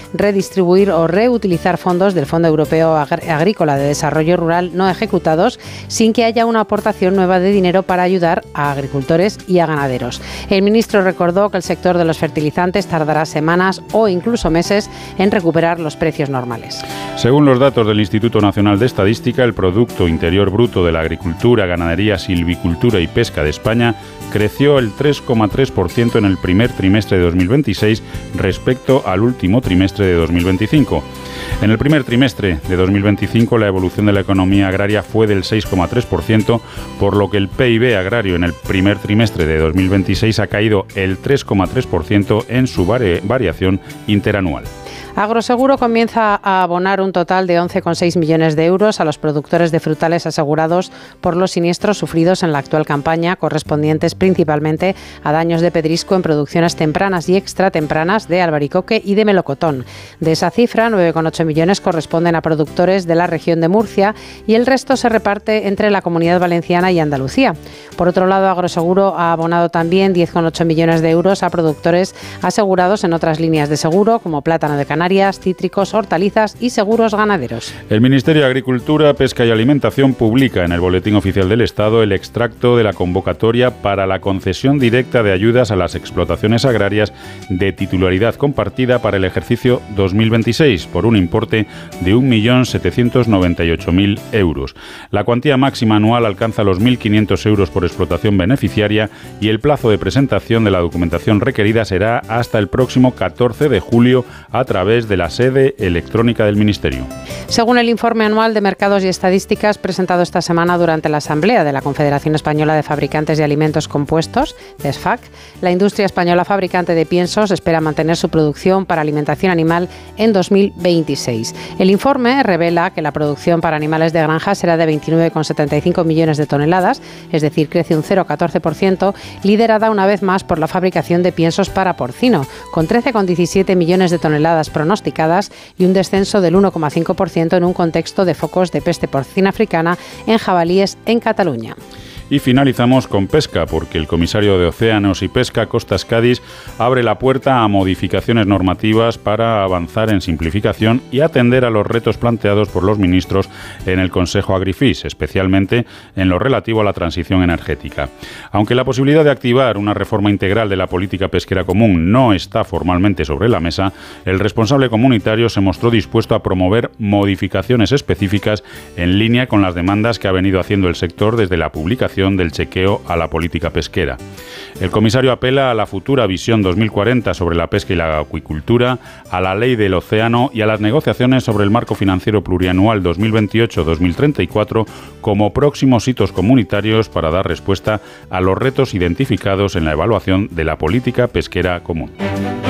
redistribuir o reutilizar fondos del Fondo Europeo Agrícola de Desarrollo Rural no ejecutados sin que haya una aportación nueva de dinero para ayudar a agricultores y a ganaderos. El ministro recordó que el sector de los fertilizantes tardará semanas o incluso meses en recuperar los precios normales. Según los datos del Instituto Nacional de Estadística, el Producto Interior Bruto de la Agricultura, Ganadería, Silvicultura y Pesca de España creció el 3,3% en el primer trimestre de 2026 respecto al último trimestre de 2025. En el primer trimestre de 2025 la evolución de la economía agraria fue del 6,3%, por lo que el PIB agrario en el primer trimestre de 2026 ha caído el 3,3% en su variación interanual. Agroseguro comienza a abonar un total de 11,6 millones de euros a los productores de frutales asegurados por los siniestros sufridos en la actual campaña, correspondientes principalmente a daños de pedrisco en producciones tempranas y extratempranas de albaricoque y de melocotón. De esa cifra, 9,8 millones corresponden a productores de la región de Murcia y el resto se reparte entre la Comunidad Valenciana y Andalucía. Por otro lado, Agroseguro ha abonado también 10,8 millones de euros a productores asegurados en otras líneas de seguro, como plátano de Canarias, cítricos, hortalizas y seguros ganaderos. El Ministerio de Agricultura, Pesca y Alimentación publica en el Boletín Oficial del Estado el extracto de la convocatoria para la concesión directa de ayudas a las explotaciones agrarias de titularidad compartida para el ejercicio 2026 por un importe de 1.798.000 euros. La cuantía máxima anual alcanza los 1.500 euros por explotación beneficiaria y el plazo de presentación de la documentación requerida será hasta el próximo 14 de julio a través de la sede electrónica del Ministerio. Según el informe anual de Mercados y Estadísticas presentado esta semana durante la Asamblea de la Confederación Española de Fabricantes de Alimentos Compuestos, CESFAC, la industria española fabricante de piensos espera mantener su producción para alimentación animal en 2026. El informe revela que la producción para animales de granja será de 29,75 millones de toneladas, es decir, crece un 0,14%, liderada una vez más por la fabricación de piensos para porcino, con 13,17 millones de toneladas pronosticadas y un descenso del 1,5% en un contexto de focos de peste porcina africana en jabalíes en Cataluña. Y finalizamos con pesca, porque el comisario de Océanos y Pesca, Costas Cádiz, abre la puerta a modificaciones normativas para avanzar en simplificación y atender a los retos planteados por los ministros en el Consejo Agrifis, especialmente en lo relativo a la transición energética. Aunque la posibilidad de activar una reforma integral de la política pesquera común no está formalmente sobre la mesa, el responsable comunitario se mostró dispuesto a promover modificaciones específicas en línea con las demandas que ha venido haciendo el sector desde la publicación del chequeo a la política pesquera. El comisario apela a la futura visión 2040 sobre la pesca y la acuicultura, a la ley del océano y a las negociaciones sobre el marco financiero plurianual 2028-2034 como próximos hitos comunitarios para dar respuesta a los retos identificados en la evaluación de la política pesquera común.